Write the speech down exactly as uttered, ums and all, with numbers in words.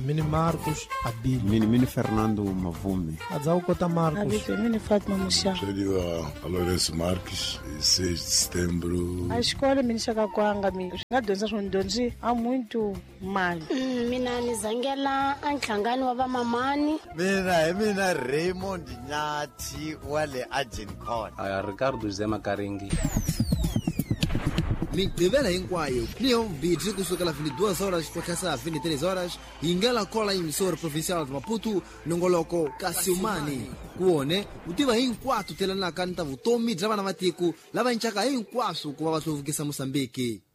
Mini Marcos Abílio. Mini Mini Fernando Mavume. Adzau Cota Marcos. Mini Fátima Muxá. Seria a Lourenço Marques, seis de setembro. A escola me chega quando me já doenças onde há muito mal. Mina nizangela anhlangani wabamamani. Mina mina Raymond Nyati wale Agencon. A Ricardo Zema Karingi. Migqibela hinkwayo niyo mbidzi kusukela vinte e duas horas kuthasa vinte e três horas ingela kola emissora provincial de Maputo nongoloko Kasiumani kuone utiva hinkwatu telanaka nta vutomi bya vana va tiko lava hinchaka hinkwaswo ku va va hluvukisa Mosambiki.